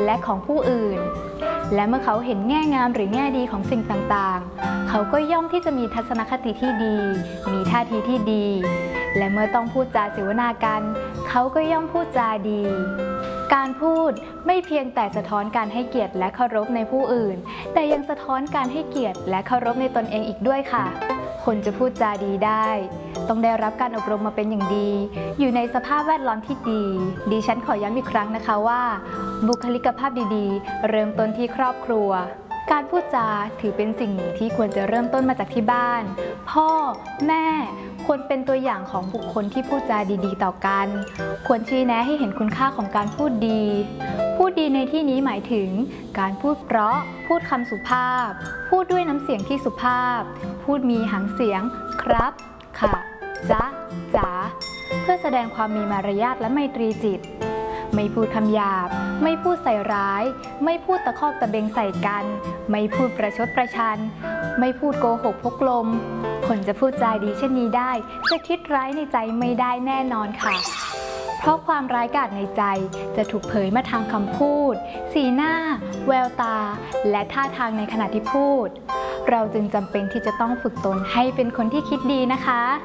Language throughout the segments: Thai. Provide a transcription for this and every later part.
และของผู้อื่นและเมื่อเขาเห็นแง่งามหรือแง่ดีของสิ่งต่างๆเขาก็ย่อมที่จะมีทัศนคติที่ดีมีท่าทีที่ดีและเมื่อต้องพูดจาเสวนากันเขาก็ย่อมพูดจาดีการพูดไม่เพียงแต่สะท้อนการให้เกียรติและเคารพในผู้อื่นแต่ยังสะท้อนการให้เกียรติและเคารพในตนเองอีกด้วยค่ะคนจะพูดจาดีได้ต้องได้รับการอบรมมาเป็นอย่างดีอยู่ในสภาพแวดล้อมที่ดีดิฉันขอย้ำอีกครั้งนะคะว่าบุคลิกภาพดีๆเริ่มต้นที่ครอบครัวการพูดจาถือเป็นสิ่งหนึ่งที่ควรจะเริ่มต้นมาจากที่บ้านพ่อแม่ควรเป็นตัวอย่างของบุคคลที่พูดจาดีๆต่อกันควรชี้แนะให้เห็นคุณค่าของการพูดดีพูดดีในที่นี้หมายถึงการพูดเพราะพูดคำสุภาพพูดด้วยน้ำเสียงที่สุภาพพูดมีหางเสียงครับค่ะจ๊ะจ๋าเพื่อแสดงความมีมารยาทและไมตรีจิตไม่พูดคำหยาบไม่พูดใส่ร้ายไม่พูดตะคอกตะเบงใส่กันไม่พูดประชดประชันไม่พูดโกหกพกลมคนจะพูดจาดีเช่นนี้ได้จะคิดร้ายในใจไม่ได้แน่นอนค่ะเพราะความร้ายกาจในใจจะถูกเผยมาทางคำพูดสีหน้าแววตาและท่าทางในขณะที่พูดเราจึงจำเป็นที่จะต้องฝึกตนให้เป็นคนที่คิดดีนะคะ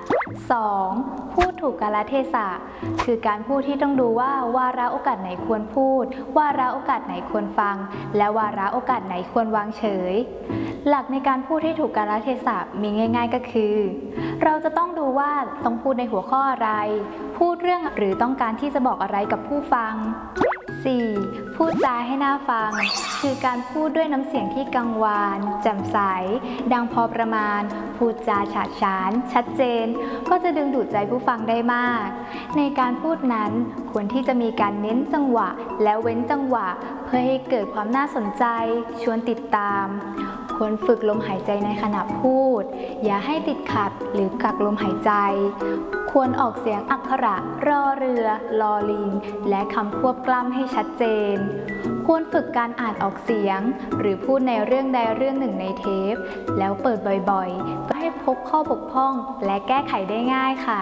2. พูดถูกกาลเทศะคือการพูดที่ต้องดูว่าวาระโอกาสไหนควรพูดวาระโอกาสไหนควรฟังและวาระโอกาสไหนควรวางเฉยหลักในการพูดให้ถูกกาลเทศะมีง่ายๆก็คือเราจะต้องดูว่าต้องพูดในหัวข้ออะไรพูดเรื่องหรือต้องการที่จะบอกอะไรกับผู้ฟัง 4. พูดจาให้น่าฟังคือการพูดด้วยน้ำเสียงที่กังวานแจ่มใสดังพอประมาณพูดจาฉาดฉานชัดเจนก็จะดึงดูดใจผู้ฟังได้มากในการพูดนั้นควรที่จะมีการเน้นจังหวะและเว้นจังหวะเพื่อให้เกิดความน่าสนใจชวนติดตามควรฝึกลมหายใจในขณะพูดอย่าให้ติดขัดหรือกักลมหายใจควรออกเสียงอักขระรอเรือลอลิงและคำควบกล้ำให้ชัดเจนควรฝึกการอ่านออกเสียงหรือพูดในเรื่องใดเรื่องหนึ่งในเทปแล้วเปิดบ่อยๆเพื่อให้พบข้อบกพร่องและแก้ไขได้ง่ายค่ะ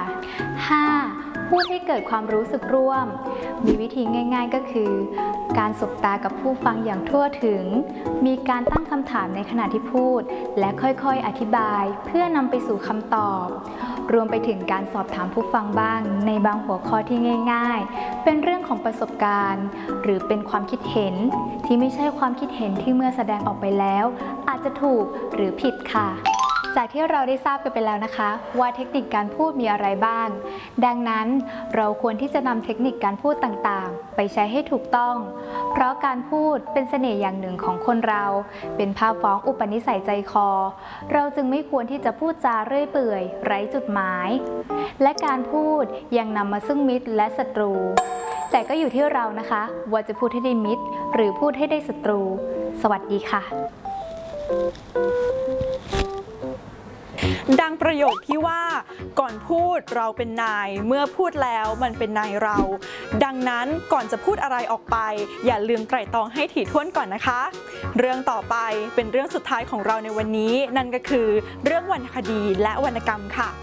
5. พูดให้เกิดความรู้สึกร่วมมีวิธีง่ายๆก็คือการสบตากับผู้ฟังอย่างทั่วถึงมีการตั้งคำถามในขณะที่พูดและค่อยๆอธิบายเพื่อนำไปสู่คำตอบรวมไปถึงการสอบถามผู้ฟังบ้างในบางหัวข้อที่ง่ายๆเป็นเรื่องของประสบการณ์หรือเป็นความคิดเห็นที่ไม่ใช่ความคิดเห็นที่เมื่อแสดงออกไปแล้วอาจจะถูกหรือผิดค่ะจากที่เราได้ทราบกันไปแล้วนะคะว่าเทคนิคการพูดมีอะไรบ้างดังนั้นเราควรที่จะนำเทคนิคการพูดต่างๆไปใช้ให้ถูกต้องเพราะการพูดเป็นเสน่ห์อย่างหนึ่งของคนเราเป็นภาพฟ้องอุปนิสัยใจคอเราจึงไม่ควรที่จะพูดจาเรื่อยเปื่อยไร้จุดหมายและการพูดยังนำมาซึ่งมิตรและศัตรูแต่ก็อยู่ที่เรานะคะว่าจะพูดให้ได้มิตรหรือพูดให้ได้ศัตรูสวัสดีค่ะดังประโยคที่ว่าก่อนพูดเราเป็นนายเมื่อพูดแล้วมันเป็นนายเราดังนั้นก่อนจะพูดอะไรออกไปอย่าลืมไตร่ตรองให้ถี่ถ้วนก่อนนะคะเรื่องต่อไปเป็นเรื่องสุดท้ายของเราในวันนี้นั่นก็คือเรื่องวรรณคดีและวรรณกรรมค่ะ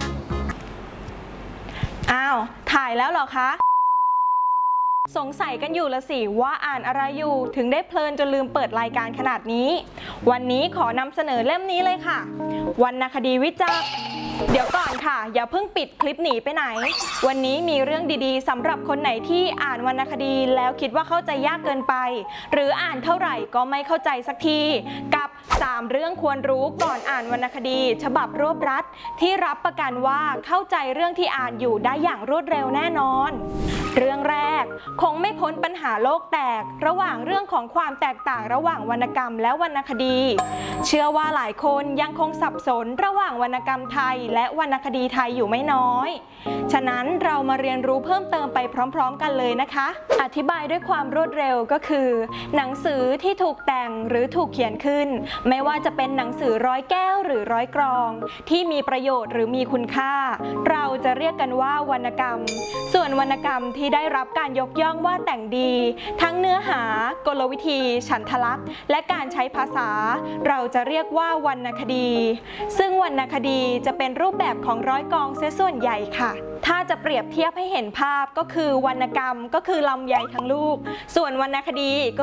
อ้าวถ่ายแล้วเหรอคะสงสัยกันอยู่ละสิว่าอ่านอะไรอยู่ถึงได้เพลินจนลืมเปิดรายการขนาดนี้วันนี้ขอนำเสนอเล่มนี้เลยค่ะวรรณคดีวิจักรเดี๋ยวก่อนค่ะอย่าเพิ่งปิดคลิปหนีไปไหนวันนี้มีเรื่องดีๆสำหรับคนไหนที่อ่านวรรณคดีแล้วคิดว่าเข้าใจยากเกินไปหรืออ่านเท่าไหร่ก็ไม่เข้าใจสักทีกับ3เรื่องควรรู้ก่อนอ่านวรรณคดีฉบับรวบรัดที่รับประกันว่าเข้าใจเรื่องที่อ่านอยู่ได้อย่างรวดเร็วแน่นอนเรื่องแรกคงไม่พ้นปัญหาโลกแตกระหว่างเรื่องของความแตกต่างระหว่างวรรณกรรมและวรรณคดีเชื่อว่าหลายคนยังคงสับสนระหว่างวรรณกรรมไทยและวรรณคดีไทยอยู่ไม่น้อยฉะนั้นเรามาเรียนรู้เพิ่มเติมไปพร้อมๆกันเลยนะคะอธิบายด้วยความรวดเร็วก็คือหนังสือที่ถูกแต่งหรือถูกเขียนขึ้นไม่ว่าจะเป็นหนังสือร้อยแก้วหรือร้อยกรองที่มีประโยชน์หรือมีคุณค่าเราจะเรียกกันว่าวรรณกรรมส่วนวรรณกรรมที่ได้รับการยกย่องว่าแต่งดีทั้งเนื้อหากลวิธีฉันทลักษณ์และการใช้ภาษาเราจะเรียกว่าวรรณคดีซึ่งวรรณคดีจะเป็นรูปแบบของร้อยกองเสียส่วนใหญ่ค่ะถ้าจะเปรียบเทียบให้เห็นภาพก็คือวรรณกรรมก็คือลำไยทั้งลูกส่วนวรรณคดี